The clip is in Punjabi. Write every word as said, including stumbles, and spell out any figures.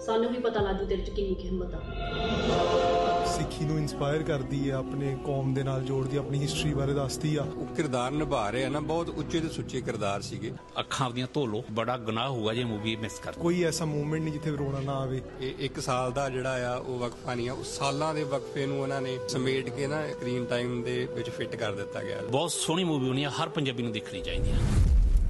ਸਾਨੂੰ ਵੀ ਪਤਾ ਲੱਗ ਜੂ ਤੇਰੇ 'ਚ ਕਿੰਨੀ ਹਿੰਮਤ ਆ। ਸਿੱਖੀ ਨੂੰ ਇਨਸਪਾਇਰ ਕਰਦੀ ਆ, ਆਪਣੇ ਕੌਮ ਦੇ ਨਾਲ ਜੋੜਦੀ, ਆਪਣੀ ਹਿਸਟਰੀ ਬਾਰੇ ਦੱਸਦੀ ਆ। ਉਹ ਕਿਰਦਾਰ ਨਿਭਾ ਰਹੇ ਆ ਨਾ, ਬਹੁਤ ਉੱਚੇ ਤੇ ਸੁੱਚੇ ਕਿਰਦਾਰ ਸੀਗੇ। ਅੱਖਾਂ ਆਪਦੀਆਂ ਧੋ ਲੋ, ਬੜਾ ਗੁਨਾਹ ਹੋਊਗਾ ਜੇ ਮੂਵੀ ਮਿਸ ਕਰ। ਕੋਈ ਐਸਾ ਮੂਵਮੈਂਟ ਨਹੀਂ ਜਿੱਥੇ ਰੋਣਾ ਨਾ ਆਵੇ। ਇਹ ਇੱਕ ਸਾਲ ਦਾ ਜਿਹੜਾ ਆ ਉਹ ਵਕਫਾ ਨਹੀਂ ਆ, ਉਸ ਸਾਲਾਂ ਦੇ ਵਕਫੇ ਨੂੰ ਉਹਨਾਂ ਨੇ ਸਮੇਟ ਕੇ ਨਾ ਸਕਰੀਨ ਟਾਈਮ ਦੇ ਵਿੱਚ ਫਿੱਟ ਕਰ ਦਿੱਤਾ ਗਿਆ। ਬਹੁਤ ਸੋਹਣੀ ਮੂਵੀ ਹੋਣੀ ਆ, ਹਰ ਪੰਜਾਬੀ ਨੂੰ ਦੇਖਣੀ ਚਾਹੀਦੀ ਆ।